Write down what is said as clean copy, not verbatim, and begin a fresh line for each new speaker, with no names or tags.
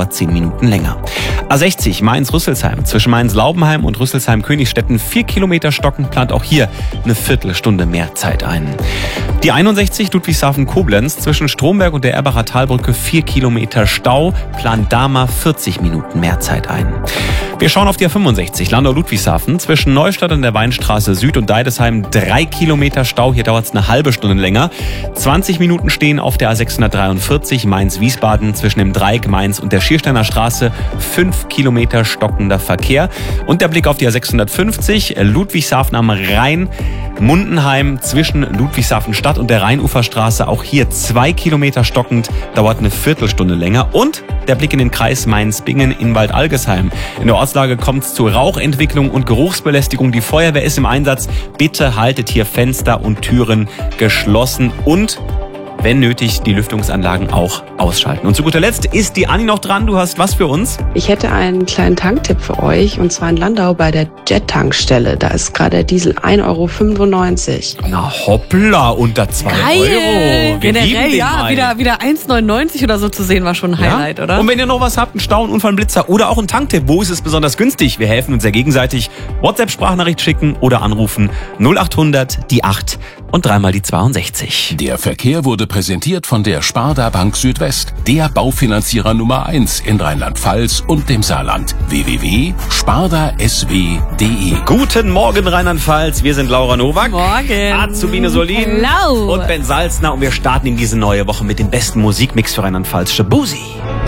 dauert 10 Minuten länger. A60 Mainz-Rüsselsheim. Zwischen Mainz-Laubenheim und Rüsselsheim-Königstetten 4 Kilometer stocken, plant auch hier eine Viertelstunde mehr Zeit ein. Die 61 Ludwigshafen-Koblenz zwischen Stromberg und der Erbacher Talbrücke 4 Kilometer Stau, plant da mal 40 Minuten mehr Zeit ein. Wir schauen auf die A65 Landau-Ludwigshafen zwischen Neustadt und der Weinstraße Süd und Deidesheim 3 Kilometer Stau, hier dauert es eine halbe Stunde länger. 20 Minuten stehen auf der A643 Mainz-Wiesbaden zwischen dem Dreieck Mainz und der Schiersteiner Straße 5 Kilometer stockender Verkehr. Und der Blick auf die A650 Ludwigshafen am Rhein, Mundenheim zwischen Ludwigshafen Stadt und der Rheinuferstraße, auch hier 2 Kilometer stockend, dauert eine Viertelstunde länger. Und der Blick in den Kreis Mainz-Bingen in Waldalgesheim. In der Ortslage kommt es zu Rauchentwicklung und Geruchsbelästigung. Die Feuerwehr ist im Einsatz. Bitte haltet hier Fenster und Türen geschlossen und wenn nötig, die Lüftungsanlagen auch ausschalten. Und zu guter Letzt ist die Anni noch dran. Du hast was für uns?
Ich hätte einen kleinen Tanktipp für euch, und zwar in Landau bei der Jet-Tankstelle. Da ist gerade der Diesel 1,95 €.
Na hoppla, unter 2
Geil.
€. Wir
Generell,
lieben den
ja,
Mai.
wieder 1,99 oder so zu sehen, war schon ein Highlight, oder?
Und wenn ihr noch was habt, einen Stau, einen Unfall, einen Blitzer oder auch einen Tanktipp, wo ist es besonders günstig? Wir helfen uns ja gegenseitig. WhatsApp-Sprachnachricht schicken oder anrufen 0800 die 8 und dreimal die 62.
Der Verkehr wurde präsentiert von der Sparda Bank Südwest, der Baufinanzierer Nummer 1 in Rheinland-Pfalz und dem Saarland. www.spardasw.de.
Guten Morgen Rheinland-Pfalz, wir sind Laura Nowak,
Morgen.
Azubine Solin
Hello.
und Ben Salzner und wir starten in diese neue Woche mit dem besten Musikmix für Rheinland-Pfalz, Shabuzi.